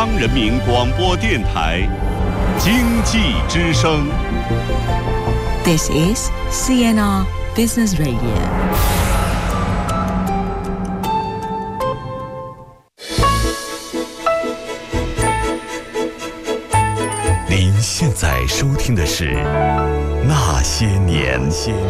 央人民广播电台经济之声。 This is CNR Business Radio。 您现在收听的是《那些年》。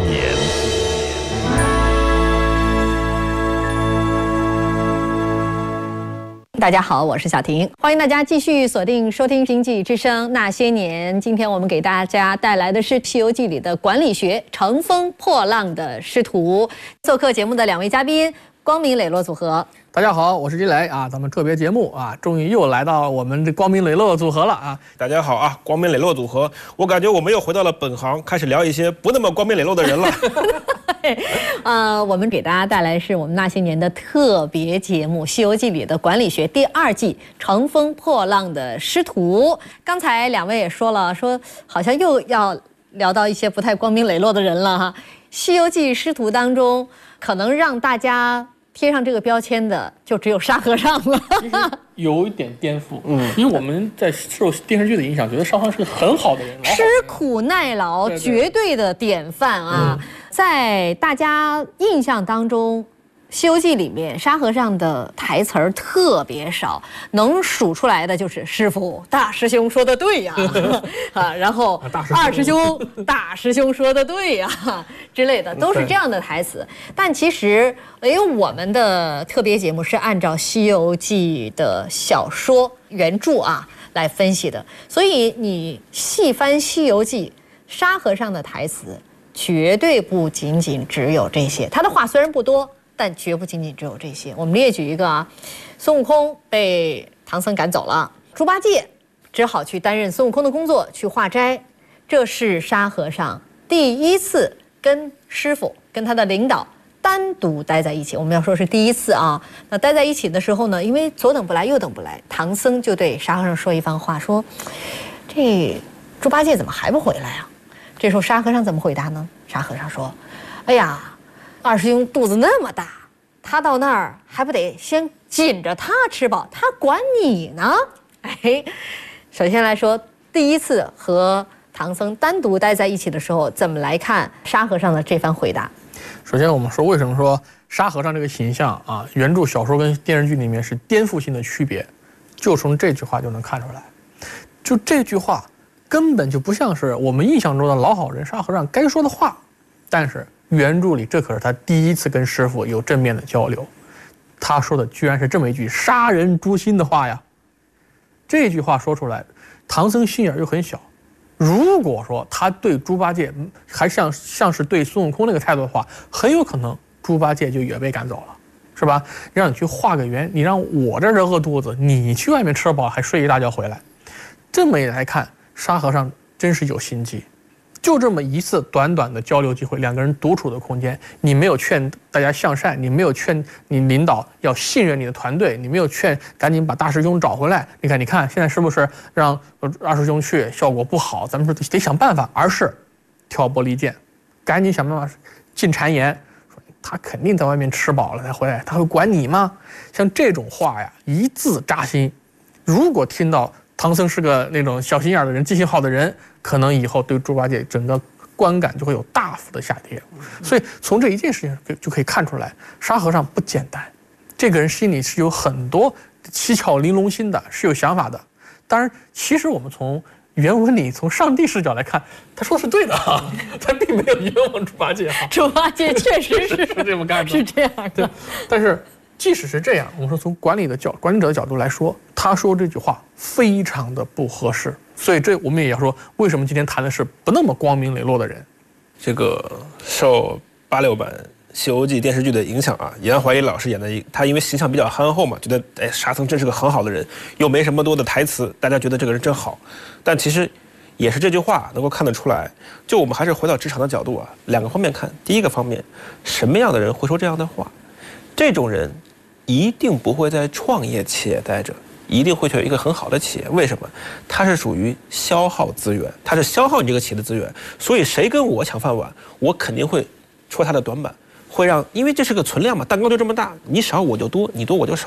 大家好，我是小婷，欢迎大家继续锁定收听《经济之声那些年》。今天我们给大家带来的是《西游记》里的管理学，乘风破浪的师徒。做客节目的两位嘉宾，光明磊落组合。 大家好，我是金雷啊，咱们特别节目啊，终于又来到我们这光明磊落组合了啊！ 大家好啊，光明磊落组合，我感觉我们又回到了本行，开始聊一些不那么光明磊落的人了。 我们给大家带来是我们那些年的特别节目《西游记》里的管理学第2季，乘风破浪的师徒。刚才两位也说了，说好像又要聊到一些不太光明磊落的人了哈。《西游记》师徒当中，可能让大家贴上这个标签的就只有沙和尚了。 有一点颠覆，因为我们在受电视剧的影响，觉得沙和尚是个很好的人， 吃苦耐劳，绝对的典范啊！在大家印象当中，《西游记》里面沙和尚的台词儿特别少，能数出来的就是师傅、大师兄说的对呀，然后二师兄、大师兄说的对呀之类的，都是这样的台词。但其实，因为我们的特别节目是按照《西游记》的小说原著啊来分析的，所以你细翻《西游记》，沙和尚的台词绝对不仅仅只有这些，他的话虽然不多，但绝不仅仅只有这些。我们列举一个啊，孙悟空被唐僧赶走了，猪八戒只好去担任孙悟空的工作，去化斋。这是沙和尚第一次跟师傅、跟他的领导单独待在一起。我们要说是第一次啊。那待在一起的时候呢，因为左等不来右等不来，唐僧就对沙和尚说一番话，说这猪八戒怎么还不回来啊？这时候沙和尚怎么回答呢？沙和尚说，哎呀，二师兄肚子那么大，他到那儿还不得先紧着他吃饱，他管你呢。哎，首先来说，第一次和唐僧单独待在一起的时候，怎么来看沙和尚的这番回答？ 首先我们说，为什么说沙和尚这个形象啊，原著小说跟电视剧里面是颠覆性的区别，就从这句话就能看出来。就这句话根本就不像是我们印象中的老好人沙和尚该说的话，但是原著里这可是他第一次跟师傅有正面的交流，他说的居然是这么一句杀人诛心的话呀！这句话说出来，唐僧心眼又很小，如果说他对猪八戒还像是对孙悟空那个态度的话，很有可能猪八戒就也被赶走了，是吧？让你去化个缘，你让我这饿肚子，你去外面吃饱还睡一大觉回来，这么一来看，沙和尚真是有心机。就这么一次短短的交流机会，两个人独处的空间，你没有劝大家向善，你没有劝你领导要信任你的团队，你没有劝赶紧把大师兄找回来，你看现在是不是让二师兄去效果不好，咱们得想办法，而是挑拨离间，赶紧想办法进谗言，说他肯定在外面吃饱了才回来，他会管你吗？像这种话呀，一字扎心。如果听到唐僧是个那种小心眼的人、记性好的人，可能以后对猪八戒整个观感就会有大幅的下跌。所以从这一件事情就可以看出来，沙和尚不简单，这个人心里是有很多七巧玲珑心的，是有想法的。当然，其实我们从原文里从上帝视角来看，他说的是对的啊，他并没有冤枉猪八戒哈。 猪八戒确实是这么干的， 是这样的。 对，但是即使是这样，我们说从管理者的角度来说，他说这句话非常的不合适。所以这我们也要说，为什么今天谈的是不那么光明磊落的人？ 这个受86版《西游记》电视剧的影响啊，严怀义老师演的他因为形象比较憨厚嘛，觉得沙僧真是个很好的人，又没什么多的台词，大家觉得这个人真好。但其实也是这句话能够看得出来，就我们还是回到职场的角度啊，两个方面看。第一个方面，什么样的人会说这样的话？这种人一定不会在创业企业待着，一定会去一个很好的企业。为什么？它是属于消耗资源，它是消耗你这个企业的资源。所以谁跟我抢饭碗，我肯定会戳他的短板，会让，因为这是个存量嘛，蛋糕就这么大，你少我就多，你多我就少。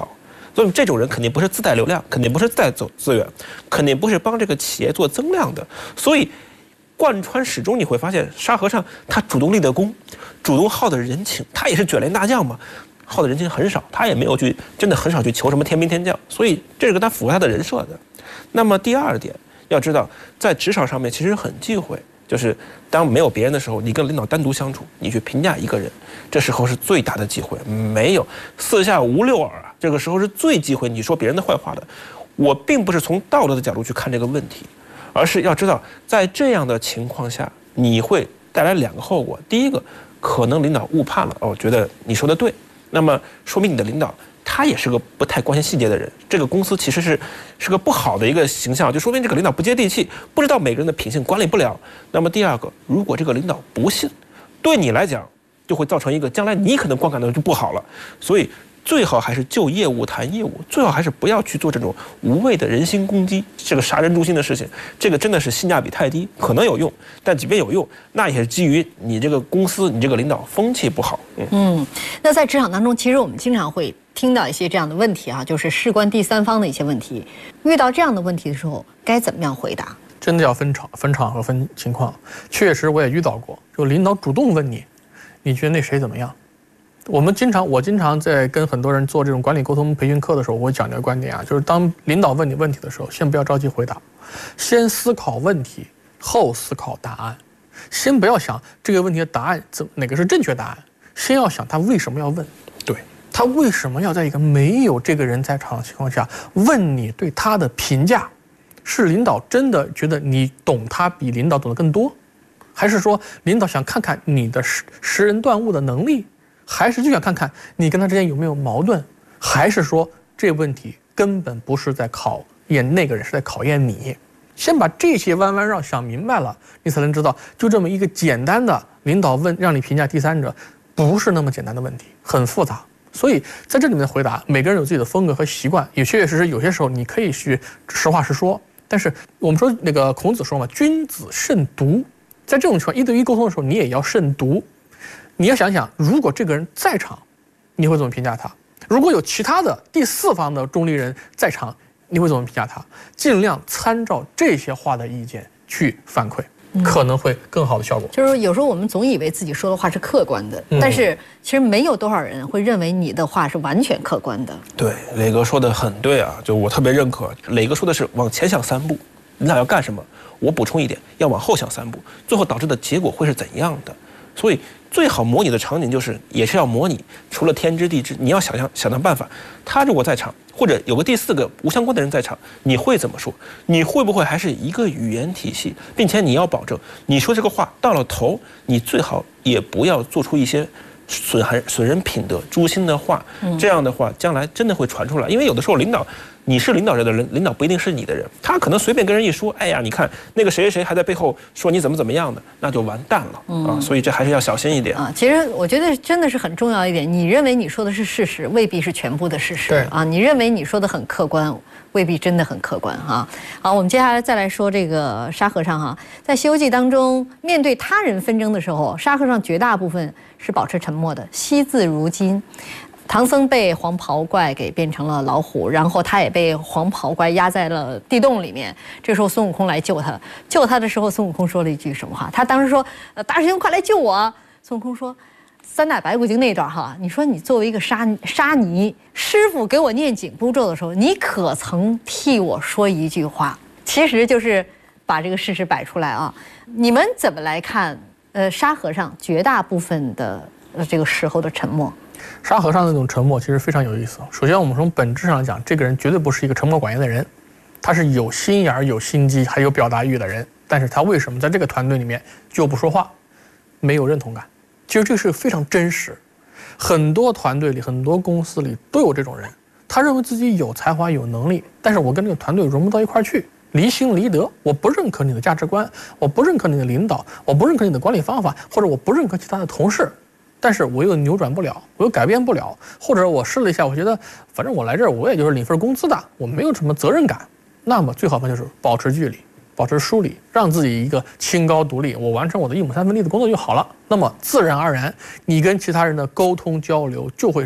所以这种人肯定不是自带流量，肯定不是自带资源，肯定不是帮这个企业做增量的。所以贯穿始终你会发现，沙和尚他主动立的功，主动耗的人情，他也是卷帘大将嘛，耗的人情很少，他也没有去真的很少去求什么天兵天将，所以这是跟他符合他的人设的。那么第二点，要知道在职场上面其实很忌讳，就是当没有别人的时候，你跟领导单独相处，你去评价一个人，这时候是最大的忌讳。没有四下无六耳啊，这个时候是最忌讳你说别人的坏话的。我并不是从道德的角度去看这个问题，而是要知道在这样的情况下，你会带来2个后果。第一个，可能领导误判了，觉得你说的对，那么说明你的领导他也是个不太关心细节的人，这个公司其实是个不好的一个形象，就说明这个领导不接地气，不知道每个人的品性，管理不了。那么第二个，如果这个领导不信，对你来讲就会造成一个将来你可能观感的就不好了。所以最好还是就业务谈业务，最好还是不要去做这种无谓的人心攻击，这个杀人诛心的事情，这个真的是性价比太低，可能有用，但即便有用，那也是基于你这个公司，你这个领导风气不好。 那在职场当中，其实我们经常会听到一些这样的问题啊，就是事关第三方的一些问题。遇到这样的问题的时候，该怎么样回答？ 真的要分场合分情况。确实我也遇到过，就领导主动问你，你觉得那谁怎么样？我经常在跟很多人做这种管理沟通培训课的时候，我会讲这个观点啊，就是当领导问你问题的时候，先不要着急回答，先思考问题，后思考答案。先不要想这个问题的答案哪个是正确答案，先要想他为什么要问。 对， 他为什么要在一个没有这个人在场的情况下问你对他的评价？是领导真的觉得你懂他比领导懂得更多，还是说领导想看看你的识人断物的能力？还是就想看看你跟他之间有没有矛盾，还是说这个问题根本不是在考验那个人，是在考验你？先把这些弯弯绕想明白了，你才能知道，就这么一个简单的领导问让你评价第三者，不是那么简单的问题，很复杂。所以在这里面的回答，每个人有自己的风格和习惯，也确确实实有些时候你可以去实话实说，但是我们说那个孔子说嘛，君子慎独，在这种情况1对1沟通的时候，你也要慎独。你要想想，如果这个人在场，你会怎么评价他？如果有其他的第4方的中立人在场，你会怎么评价他？尽量参照这些话的意见去反馈，可能会更好的效果。 就是有时候我们总以为自己说的话是客观的，但是其实没有多少人会认为你的话是完全客观的。 对，磊哥说的很对啊，就我特别认可。磊哥说的是往前想3步，领导要干什么？我补充一点，要往后想3步，最后导致的结果会是怎样的？所以最好模拟的场景也是要模拟，除了天知地知，你要想办法。他如果在场，或者有个第4个无相关的人在场，你会怎么说？你会不会还是一个语言体系，并且你要保证你说这个话到了头，你最好也不要做出一些损人品德、诛心的话。这样的话，将来真的会传出来。因为有的时候你是领导人的人，领导不一定是你的人，他可能随便跟人一说，哎呀，你看那个谁谁谁还在背后说你怎么样的，那就完蛋了啊！所以这还是要小心一点啊。其实我觉得真的是很重要一点，你认为你说的是事实，未必是全部的事实。 对啊，你认为你说的很客观，未必真的很客观哈。好，我们接下来再来说这个沙和尚哈，在《西游记》当中，面对他人纷争的时候，沙和尚绝大部分是保持沉默的，惜字如金。唐僧被黄袍怪给变成了老虎，然后他也被黄袍怪压在了地洞里面。这时候孙悟空来救他的时候，孙悟空说了一句什么话？他当时说：“大师兄，快来救我！”孙悟空说：“三打白骨精那段哈，你说你作为一个沙弥，师傅给我念紧箍咒的时候，你可曾替我说一句话？”其实就是把这个事实摆出来啊。你们怎么来看？沙和尚绝大部分的这个时候的沉默。 沙和尚那种沉默其实非常有意思。首先，我们从本质上讲，这个人绝对不是一个沉默寡言的人，他是有心眼、有心机，还有表达欲的人。但是他为什么在这个团队里面就不说话，没有认同感？其实这是非常真实。很多团队里、很多公司里都有这种人，他认为自己有才华、有能力，但是我跟这个团队融不到一块去，离心离德。我不认可你的价值观，我不认可你的领导，我不认可你的管理方法，或者我不认可其他的同事。但是我又扭转不了，我又改变不了，或者我试了一下，我觉得反正我来这儿我也就是领份工资的，我没有什么责任感。那么最好办就是保持距离，保持疏离，让自己一个清高独立，我完成我的1亩3分地的工作就好了。那么自然而然，你跟其他人的沟通交流就会少，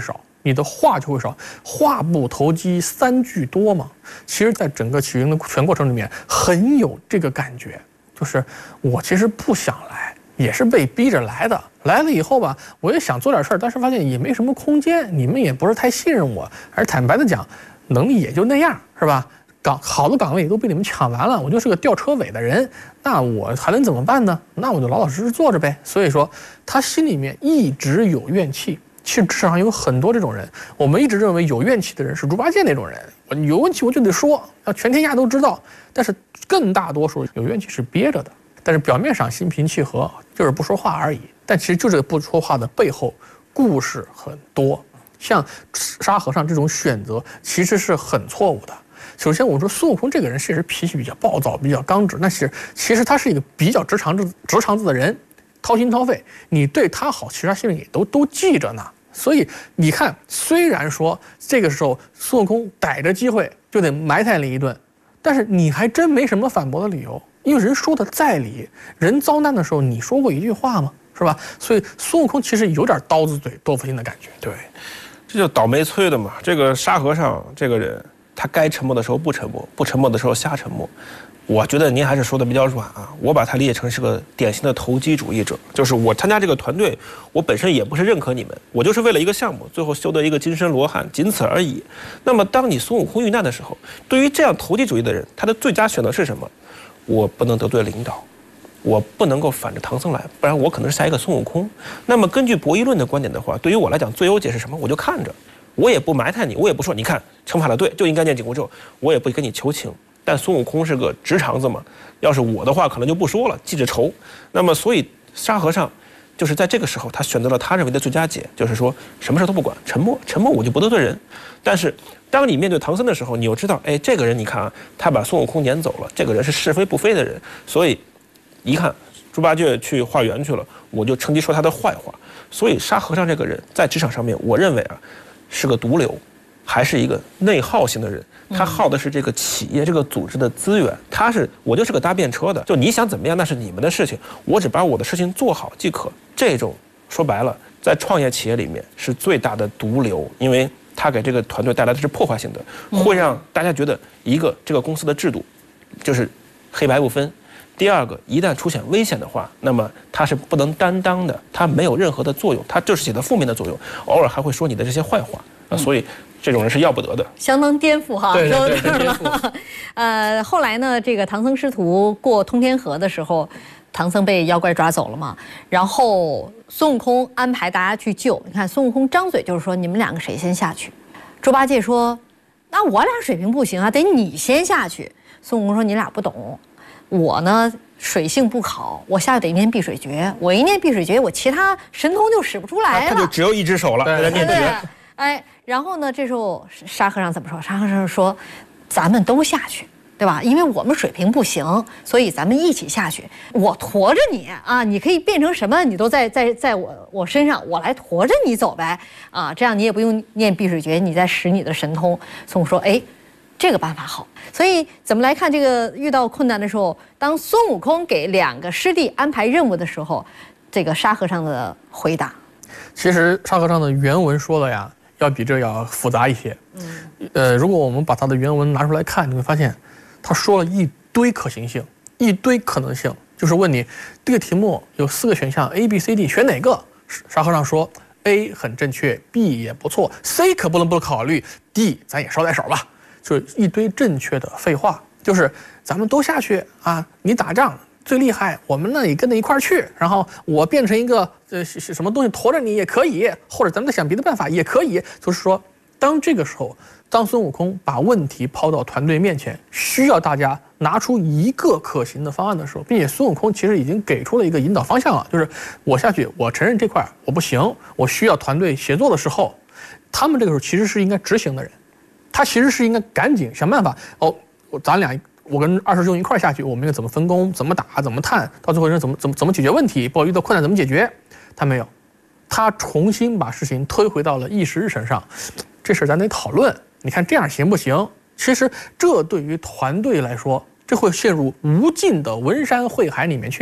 你的话就会少，话不投机三句多嘛。其实，在整个起兵的全过程里面，很有这个感觉，就是我其实不想来，也是被逼着来的。来了以后吧，我也想做点事儿，但是发现也没什么空间，你们也不是太信任我，而坦白的讲，能力也就那样，是吧？好的岗位都被你们抢完了，我就是个吊车尾的人，那我还能怎么办呢？那我就老老实实坐着呗。所以说，他心里面一直有怨气。其实职场上有很多这种人，我们一直认为有怨气的人是猪八戒那种人，有问题我就得说，让全天下都知道。但是更大多数有怨气是憋着的，但是表面上心平气和，就是不说话而已。但其实就这个不说话的背后，故事很多。像沙和尚这种选择，其实是很错误的。首先，我说孙悟空这个人确实脾气比较暴躁，比较刚直，但是其实他是一个比较直肠子的人。掏心掏肺，你对他好，其实他心里也都记着呢。所以你看，虽然说这个时候孙悟空逮着机会就得埋汰你一顿，但是你还真没什么反驳的理由，因为人说的在理，人遭难的时候你说过一句话吗？是吧？所以孙悟空其实有点刀子嘴豆腐心的感觉。 对，这就倒霉催的嘛。这个沙和尚这个人，他该沉默的时候不沉默，不沉默的时候瞎沉默。我觉得您还是说的比较软啊，我把他理解成是个典型的投机主义者，就是我参加这个团队，我本身也不是认可你们，我就是为了一个项目，最后修得一个金身罗汉，仅此而已。那么当你孙悟空遇难的时候，对于这样投机主义的人，他的最佳选择是什么？我不能得罪领导，我不能够反着唐僧来，不然我可能是下一个孙悟空。那么根据博弈论的观点的话，对于我来讲，最优解是什么？我就看着，我也不埋汰你，我也不说你看惩罚的对，就应该念紧箍咒，我也不跟你求情。但孙悟空是个直肠子嘛，要是我的话可能就不说了，记着仇。那么所以沙和尚就是在这个时候，他选择了他认为的最佳解，就是说什么事都不管，沉默，沉默我就不得罪人。但是当你面对唐僧的时候，你又知道，哎，这个人你看啊，他把孙悟空撵走了，这个人是是非不非的人，所以一看猪八戒去化缘去了，我就趁机说他的坏话。所以沙和尚这个人在职场上面，我认为啊是个毒瘤，还是一个内耗型的人。他耗的是这个企业这个组织的资源，我就是个搭便车的，就你想怎么样那是你们的事情，我只把我的事情做好即可。这种说白了，在创业企业里面是最大的毒瘤，因为他给这个团队带来的是破坏性的，会让大家觉得这个公司的制度就是黑白不分。第二个，一旦出现危险的话，那么他是不能担当的，他没有任何的作用，他就是起到负面的作用，偶尔还会说你的这些坏话啊，所以这种人是要不得的， 相当颠覆哈。 对，颠覆。 后来呢，这个唐僧师徒过通天河的时候，唐僧被妖怪抓走了嘛，然后孙悟空安排大家去救。你看孙悟空张嘴就是说你们两个谁先下去？猪八戒说，那我俩水平不行啊，得你先下去。孙悟空说你俩不懂。我呢，水性不好，我下去得念碧水诀。我一念碧水诀，我其他神通就使不出来了。 他就只有一只手了，在念诀。 哎，然后呢，这时候沙和尚怎么说？沙和尚说：“咱们都下去，对吧？因为我们水平不行，所以咱们一起下去。我驮着你啊，你可以变成什么，你都在我身上，我来驮着你走呗。啊，这样你也不用念碧水诀，你再使你的神通。”孙悟空说：“哎。”这个办法好，所以怎么来看这个遇到困难的时候，当孙悟空给两个师弟安排任务的时候，这个沙和尚的回答， 其实沙和尚的原文说的呀，要比这要复杂一些。如果我们把他的原文拿出来看，你会发现，他说了一堆可行性，一堆可能性，就是问你这个题目有4个选项 A、B、C、D， 选哪个？沙和尚说 A 很正确 ，B 也不错 ，C 可不能不考虑 ，D 咱也捎带手吧。就是一堆正确的废话，就是咱们都下去啊！你打仗最厉害，我们呢也跟着一块儿去，然后我变成一个什么东西驮着你也可以，或者咱们再想别的办法也可以。就是说，当这个时候，当孙悟空把问题抛到团队面前，需要大家拿出一个可行的方案的时候，并且孙悟空其实已经给出了一个引导方向了，就是我下去，我承认这块我不行，我需要团队协作的时候，他们这个时候其实是应该执行的人。他其实是应该赶紧想办法咱俩我跟二师兄一块下去，我们应该怎么分工，怎么打，怎么探，到最后怎么解决问题，不好遇到困难怎么解决？他没有，他重新把事情推回到了议事日程上，这事咱得讨论。你看这样行不行？其实这对于团队来说，这会陷入无尽的文山会海里面去。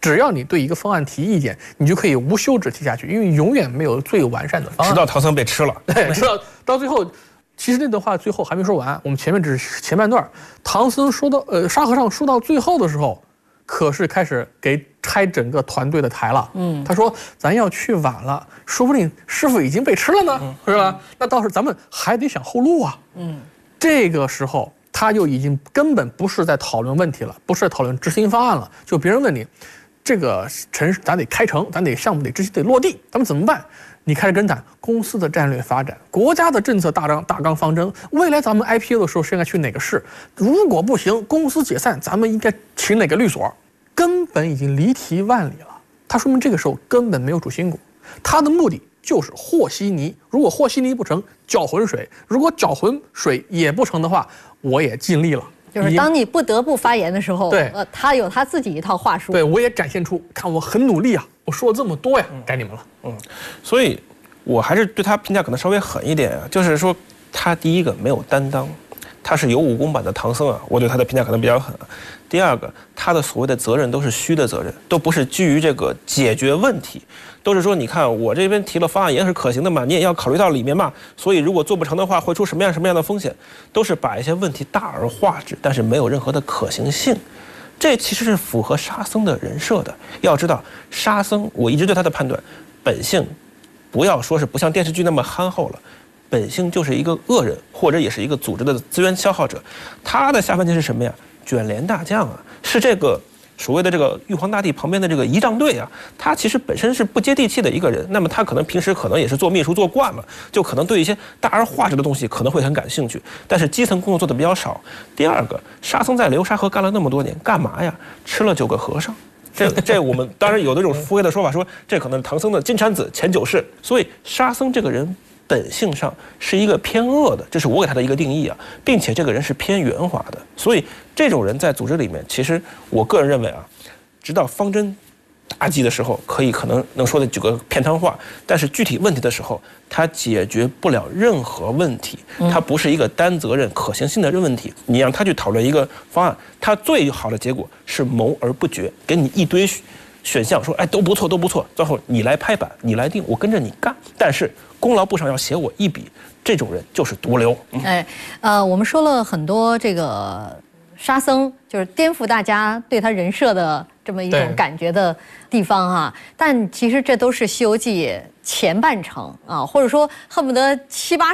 只要你对一个方案提意见，你就可以无休止提下去，因为永远没有最完善的方案。 直到唐僧被吃了， 对，直到最后。其实那段话最后还没说完，我们前面只是前半段。唐僧说到沙和尚说到最后的时候，可是开始给拆整个团队的台了。他说咱要去晚了，说不定师傅已经被吃了呢，是吧？那到时咱们还得想后路啊。这个时候他就已经根本不是在讨论问题了，不是在讨论执行方案了。就别人问你，这个城市咱得开城，咱得项目得执行得落地，咱们怎么办？你开始跟谈公司的战略发展，国家的政策大纲方针，未来咱们 IPO 的时候是应该去哪个市？如果不行，公司解散，咱们应该请哪个律所？根本已经离题万里了。他说明这个时候根本没有主心骨，他的目的就是和稀泥。如果和稀泥不成，搅浑水；如果搅浑水也不成的话，我也尽力了。 就是当你不得不发言的时候， 对， 他有他自己一套话术。 对，我也展现出，看我很努力啊，我说了这么多呀，该你们了。 所以我还是对他评价可能稍微狠一点啊，就是说他第一个没有担当，他是有武功版的唐僧啊，我对他的评价可能比较狠。第二个，他的所谓的责任都是虚的责任，都不是基于这个解决问题，都是说你看我这边提了方案也是可行的嘛，你也要考虑到里面嘛，所以如果做不成的话会出什么样的风险，都是把一些问题大而化之，但是没有任何的可行性。这其实是符合沙僧的人设的。要知道沙僧，我一直对他的判断，本性不要说是不像电视剧那么憨厚了，本性就是一个恶人，或者也是一个组织的资源消耗者。他的下半截是什么呀？卷帘大将啊，是这个所谓的这个玉皇大帝旁边的这个仪仗队啊。他其实本身是不接地气的一个人，那么他可能平时可能也是做秘书做惯了，就可能对一些大而化之的东西可能会很感兴趣，但是基层工作做的比较少。第二个，沙僧在流沙河干了那么多年，干嘛呀？吃了9个和尚。这我们当然有那种敷衍的说法，说这可能是唐僧的金蝉子前9世。所以沙僧这个人本性上是一个偏恶的，这是我给他的一个定义啊，并且这个人是偏圆滑的。所以这种人在组织里面，其实我个人认为啊，直到方针大计的时候，可能能说的几个片汤话，但是具体问题的时候，他解决不了任何问题，他不是一个单责任可行性的问题。你让他去讨论一个方案，他最好的结果是谋而不决，给你一堆选项，说哎都不错都不错，最后你来拍板，你来定，我跟着你干，但是功劳簿上要写我一笔，这种人就是毒瘤。 我们说了很多这个沙僧就是颠覆大家对他人设的这么一种感觉的地方哈，但其实这都是《西游记》前半程啊，或者说恨不得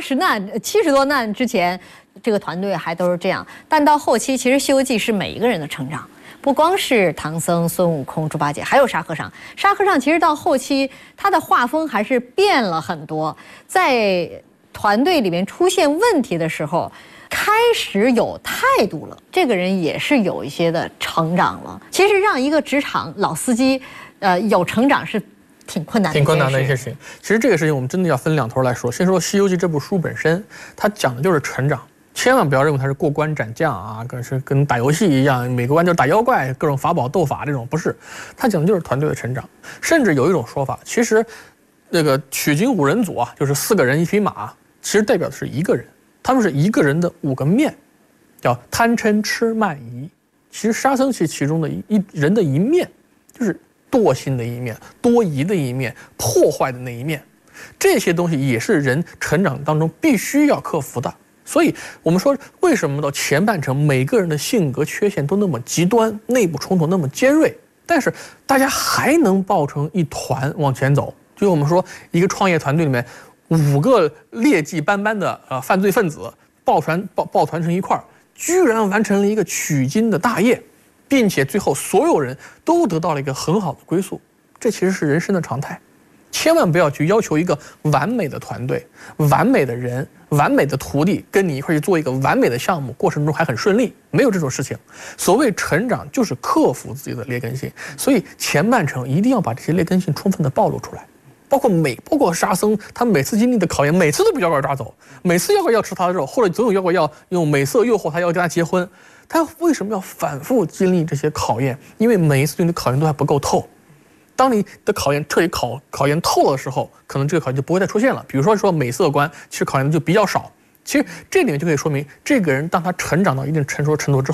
70多难之前，这个团队还都是这样，但到后期，其实《西游记》是每一个人的成长。不光是唐僧、孙悟空、猪八戒，还有沙和尚。沙和尚其实到后期，他的画风还是变了很多。在团队里面出现问题的时候，开始有态度了。这个人也是有一些的成长了。其实让一个职场老司机，有成长是挺困难的一些事情。 其实这个事情我们真的要分两头来说。先说《西游记》这部书本身，它讲的就是成长。千万不要认为它是过关斩将啊，跟打游戏一样，每个关就打妖怪，各种法宝斗法这种，不是。它讲的就是团队的成长。甚至有一种说法，其实那个取经5人组啊，就是4个人1匹马，其实代表的是一个人，他们是一个人的5个面，叫贪嗔痴慢疑。其实沙僧是其中的人的一面，就是惰性的一面、多疑的一面、破坏的那一面。这些东西也是人成长当中必须要克服的。所以我们说，为什么到前半程每个人的性格缺陷都那么极端，内部冲突那么尖锐，但是大家还能抱成一团往前走？就我们说，一个创业团队里面5个劣迹斑斑的犯罪分子抱团成一块儿，居然完成了一个取经的大业，并且最后所有人都得到了一个很好的归宿。这其实是人生的常态。千万不要去要求一个完美的团队、完美的人、完美的徒弟跟你一块去做一个完美的项目，过程中还很顺利，没有这种事情。所谓成长就是克服自己的劣根性，所以前半程一定要把这些劣根性充分的暴露出来。包括沙僧，他每次经历的考验，每次都被妖怪抓走，每次妖怪要吃他的肉，或者总有妖怪要用美色诱惑他，要跟他结婚。他为什么要反复经历这些考验？因为每一次对你的考验都还不够透。当你的考验彻底考验透了的时候，可能这个考验就不会再出现了。比如说美色观，其实考验的就比较少。其实这里面就可以说明，这个人当他成长到一定成熟程度之后，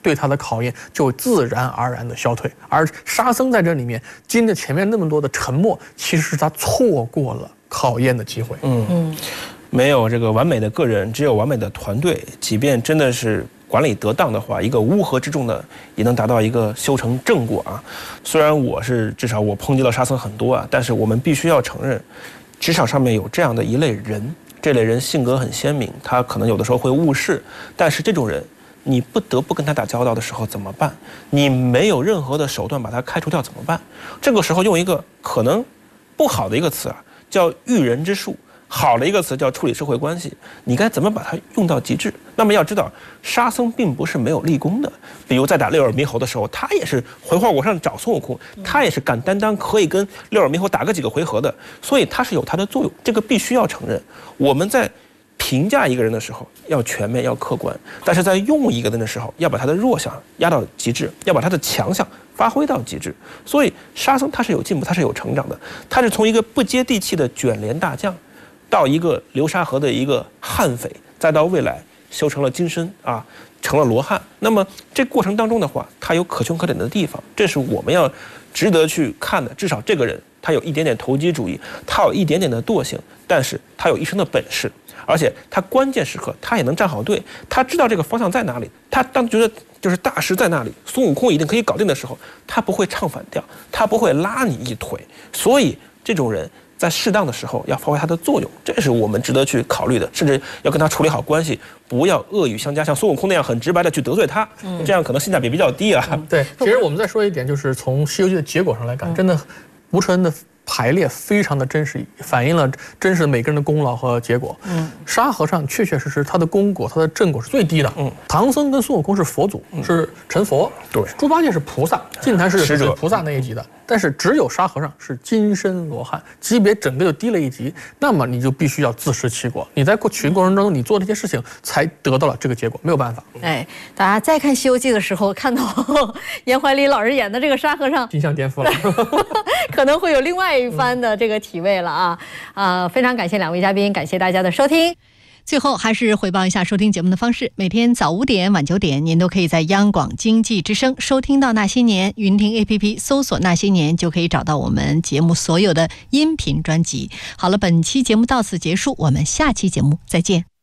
对他的考验就自然而然的消退。而沙僧在这里面经历前面那么多的沉默，其实是他错过了考验的机会。 没有这个完美的个人，只有完美的团队。即便真的是管理得当的话，一个乌合之众的也能达到一个修成正果啊。虽然至少我抨击了沙僧很多啊，但是我们必须要承认，职场上面有这样的一类人，这类人性格很鲜明，他可能有的时候会误事，但是这种人你不得不跟他打交道的时候怎么办？你没有任何的手段把他开除掉怎么办？这个时候用一个可能不好的一个词啊，叫驭人之术。好的一个词叫处理社会关系，你该怎么把它用到极致？那么要知道，沙僧并不是没有立功的。比如在打六耳猕猴的时候，他也是回花果山找孙悟空，他也是敢担当，可以跟六耳猕猴打个几个回合的，所以他是有他的作用，这个必须要承认。我们在评价一个人的时候要全面要客观，但是在用一个人的时候要把他的弱项压到极致，要把他的强项发挥到极致。所以沙僧他是有进步，他是有成长的，他是从一个不接地气的卷帘大将到一个流沙河的一个悍匪，再到未来修成了金身啊，成了罗汉。那么这过程当中的话，他有可圈可点的地方，这是我们要值得去看的。至少这个人他有一点点投机主义，他有一点点的惰性，但是他有一身的本事，而且他关键时刻他也能站好队，他知道这个方向在哪里，他当觉得就是大师在那里，孙悟空一定可以搞定的时候，他不会唱反调，他不会拉你一腿。所以这种人在适当的时候要发挥它的作用，这是我们值得去考虑的，甚至要跟他处理好关系，不要恶语相加，像孙悟空那样很直白的去得罪他，这样可能性价比比较低啊。 对，其实我们再说一点，就是从《西游记》的结果上来看，真的吴承恩的排列非常的真实，反映了真实每个人的功劳和结果。沙和尚确确实实他的功果，他的正果是最低的。唐僧跟孙悟空是佛祖，是成佛。对，猪八戒是菩萨，净坛是菩萨那一级的。但是只有沙和尚是金身罗汉，级别整个就低了一级。那么你就必须要自食其果，你在取经过程中你做这些事情，才得到了这个结果，没有办法。 大家再看《西游记》的时候，看到严怀礼老师演的这个沙和尚， 形象颠覆了， 可能会有另外一番的这个体味了啊！非常感谢两位嘉宾，感谢大家的收听。最后还是汇报一下收听节目的方式，每天早5点晚9点您都可以在央广经济之声收听到那些年，云听 APP 搜索那些年就可以找到我们节目所有的音频专辑。好了，本期节目到此结束，我们下期节目再见。